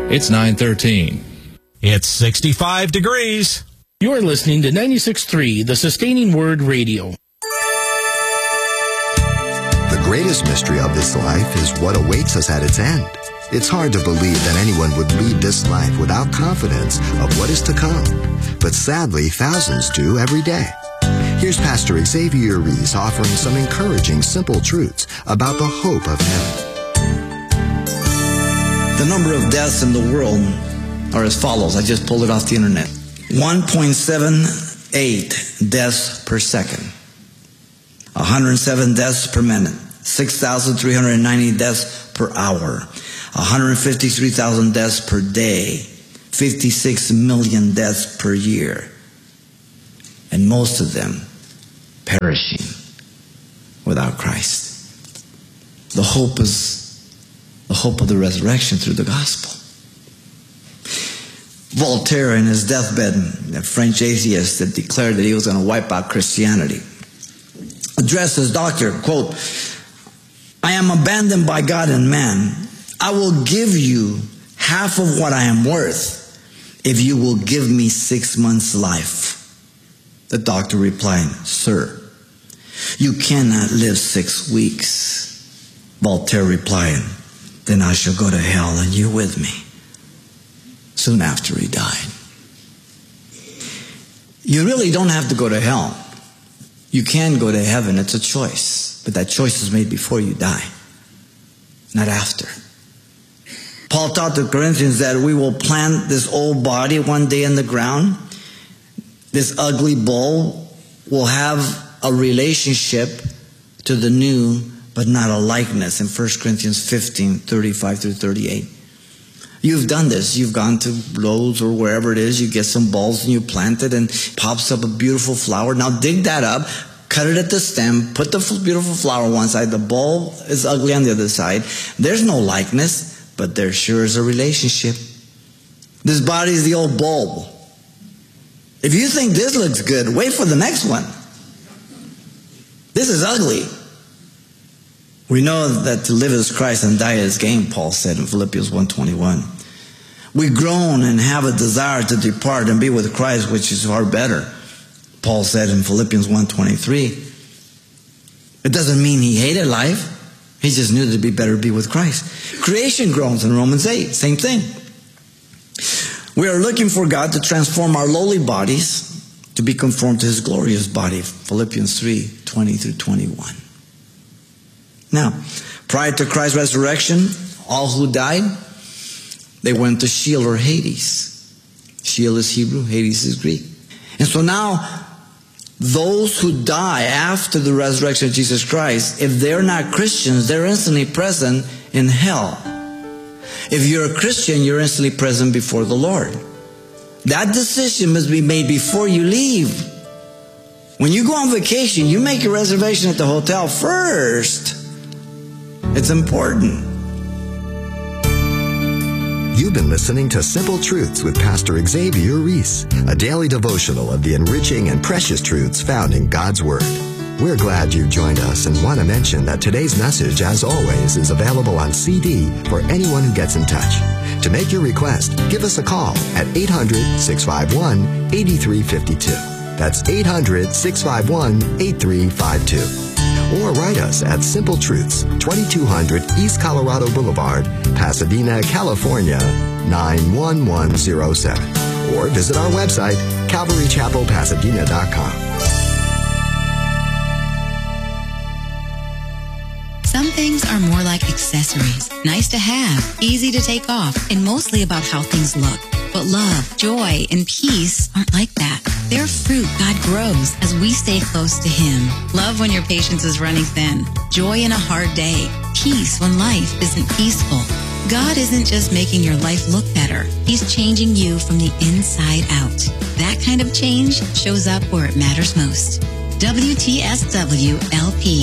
It's 9:13. It's 65 degrees. You're listening to 96.3, the Sustaining Word Radio. The greatest mystery of this life is what awaits us at its end. It's hard to believe that anyone would lead this life without confidence of what is to come. But sadly, thousands do every day. Here's Pastor Xavier Reese offering some encouraging, simple truths about the hope of heaven. The number of deaths in the world are as follows. I just pulled it off the internet. 1.78 deaths per second. 107 deaths per minute. 6,390 deaths per hour. 153,000 deaths per day. 56 million deaths per year. And most of them perishing without Christ. The hope is the hope of the resurrection through the gospel. Voltaire, in his deathbed, a French atheist that declared that he was going to wipe out Christianity, addressed his doctor, quote, "I am abandoned by God and man. I will give you half of what I am worth if you will give me 6 months' life." The doctor replied, "Sir, you cannot live 6 weeks." Voltaire replied, "Then I shall go to hell and you with me." Soon after he died. You really don't have to go to hell. You can go to heaven. It's a choice. But that choice is made before you die, not after. Paul taught the Corinthians that we will plant this old body one day in the ground. This ugly bull will have a relationship to the new, but not a likeness, in 1 Corinthians 15, 35 through 38. You've done this. You've gone to Lowe's or wherever it is. You get some bulbs and you plant it and pops up a beautiful flower. Now dig that up, cut it at the stem, put the beautiful flower on one side. The bulb is ugly on the other side. There's no likeness, but there sure is a relationship. This body is the old bulb. If you think this looks good, wait for the next one. This is ugly. We know that to live is Christ and die is gain, Paul said in Philippians 1:21. We groan and have a desire to depart and be with Christ, which is far better, Paul said in Philippians 1:23. It doesn't mean he hated life. He just knew that it would be better to be with Christ. Creation groans in Romans 8, same thing. We are looking for God to transform our lowly bodies to be conformed to his glorious body, Philippians 3:20 through 21. Now, prior to Christ's resurrection, all who died, they went to Sheol or Hades. Sheol is Hebrew, Hades is Greek. And so now, those who die after the resurrection of Jesus Christ, if they're not Christians, they're instantly present in hell. If you're a Christian, you're instantly present before the Lord. That decision must be made before you leave. When you go on vacation, you make a reservation at the hotel first. It's important. You've been listening to Simple Truths with Pastor Xavier Reese, a daily devotional of the enriching and precious truths found in God's Word. We're glad you joined us and want to mention that today's message, as always, is available on CD for anyone who gets in touch. To make your request, give us a call at 800-651-8352. That's 800-651-8352. Or write us at Simple Truths, 2200 East Colorado Boulevard, Pasadena, California, 91107. Or visit our website, CalvaryChapelPasadena.com. Some things are more like accessories, nice to have, easy to take off, and mostly about how things look. But love, joy, and peace aren't like that. They're fruit God grows as we stay close to Him. Love when your patience is running thin. Joy in a hard day. Peace when life isn't peaceful. God isn't just making your life look better. He's changing you from the inside out. That kind of change shows up where it matters most. WTSW LP